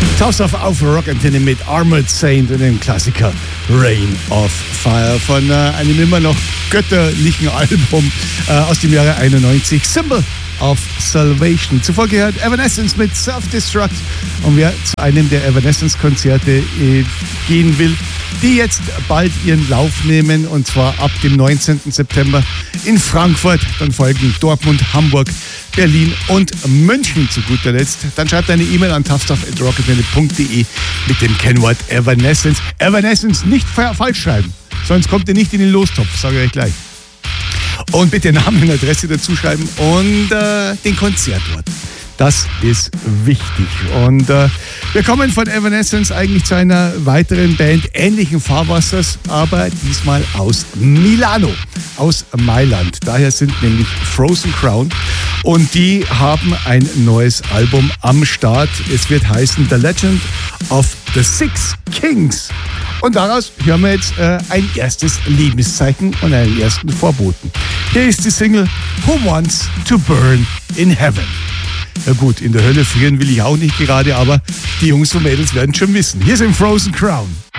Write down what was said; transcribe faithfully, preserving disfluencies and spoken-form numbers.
Auf, auf Rockantenne mit Armored Saint und dem Klassiker Rain of Fire von äh, einem immer noch götterlichen Album äh, aus dem Jahre einundneunzig, Symbol of Salvation. Zuvor gehört Evanescence mit Self-Destruct, und wer zu einem der Evanescence-Konzerte äh, gehen will, die jetzt bald ihren Lauf nehmen, und zwar ab dem neunzehnten September in Frankfurt, dann folgen Dortmund, Hamburg, Berlin und München zu guter Letzt. Dann schreibt eine E-Mail an tough stuff at rockantenne punkt de mit dem Kennwort Evanescence. Evanescence nicht falsch schreiben, sonst kommt ihr nicht in den Lostopf, sage ich euch gleich. Und bitte Namen und Adresse dazu schreiben und äh, den Konzertort. Das ist wichtig. Und äh, wir kommen von Evanescence eigentlich zu einer weiteren Band ähnlichen Fahrwassers, aber diesmal aus Milano, aus Mailand. Daher sind nämlich Frozen Crown, und die haben ein neues Album am Start. Es wird heißen The Legend of the Six Kings. Und daraus hören wir jetzt äh, ein erstes Lebenszeichen und einen ersten Vorboten. Hier ist die Single Who Wants to Burn in Heaven. Ja gut, in der Hölle frieren will ich auch nicht gerade, aber die Jungs und Mädels werden schon wissen. Hier sind Frozen Crown.